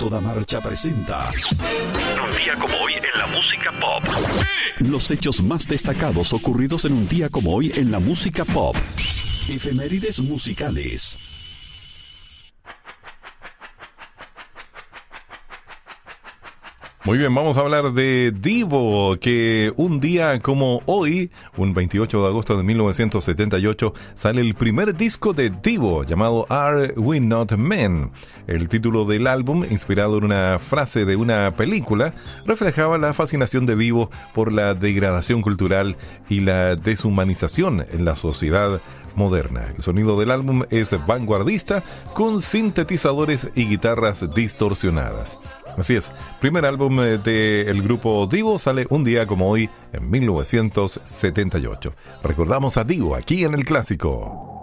toda marcha presenta Un día como hoy en la música pop. los hechos más destacados ocurridos en un día como hoy en la música pop. Efemérides musicales. Muy bien, vamos a hablar de Divo, que un día como hoy, un 28 de agosto de 1978, sale el primer disco de Divo, llamado Are We Not Men. El título del álbum, inspirado en una frase de una película, reflejaba la fascinación de Divo por la degradación cultural y la deshumanización en la sociedad moderna. El sonido del álbum es vanguardista, con sintetizadores y guitarras distorsionadas. Así es, primer álbum del grupo Divo sale un día como hoy en 1978. Recordamos a Divo aquí en El Clásico.